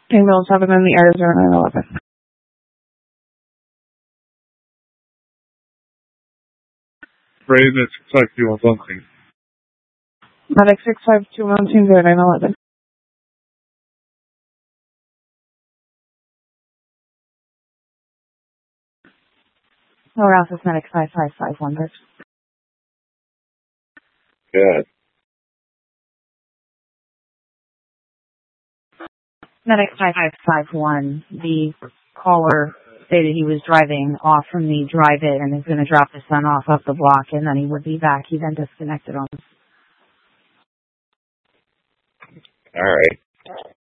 Ambulance 7 in the air 0911. Brave at 65211. Medic 652 0911. Office Medic 5551. Good. Medic 5551, the caller stated he was driving off from the drive-in and is going to drop his son off up the block and then he would be back. He then disconnected on us. All right.